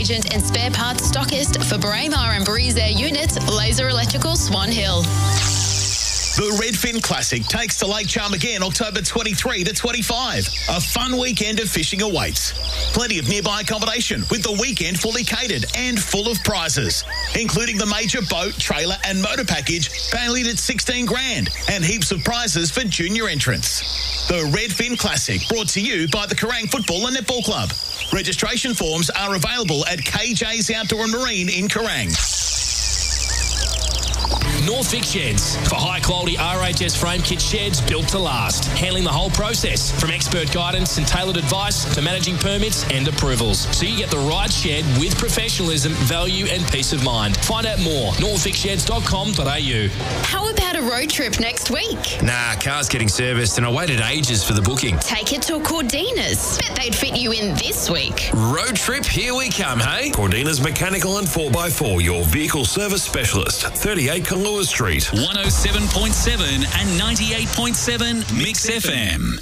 agent and spare parts stockist for Braemar and Breeze Air units, Laser Electrical, Swan Hill. The Redfin Classic takes to Lake Charm again October 23 to 25. A fun weekend of fishing awaits. Plenty of nearby accommodation with the weekend fully catered and full of prizes, including the major boat, trailer and motor package valued at $16,000 and heaps of prizes for junior entrants. The Redfin Classic, brought to you by the Kerrang Football and Netball Club. Registration forms are available at KJ's Outdoor and Marine in Kerrang. Northvic Sheds, for high-quality RHS frame kit sheds built to last. Handling the whole process, from expert guidance and tailored advice to managing permits and approvals. So you get the right shed with professionalism, value and peace of mind. Find out more, northvicsheds.com.au. How about a road trip next week? Nah, car's getting serviced and I waited ages for the booking. Take it to Cordina's. Bet they'd fit you in this week. Road trip, here we come, hey? Cordina's Mechanical and 4x4, your vehicle service specialist. 38 Kalua Street. 107.7 and 98.7 Mix FM.